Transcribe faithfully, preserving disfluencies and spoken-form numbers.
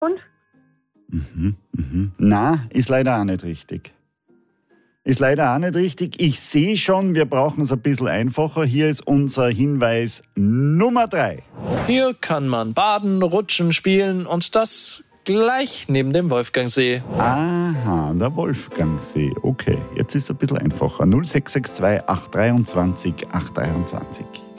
Und? Mhm, mhm. Na, ist leider auch nicht richtig. Ist leider auch nicht richtig. Ich sehe schon, wir brauchen es ein bisschen einfacher. Hier ist unser Hinweis Nummer drei. Hier kann man baden, rutschen, spielen und das gleich neben dem Wolfgangsee. Aha, der Wolfgangsee. Okay, jetzt ist es ein bisschen einfacher. null sechs sechs zwei acht zwei drei acht zwei acht zwei.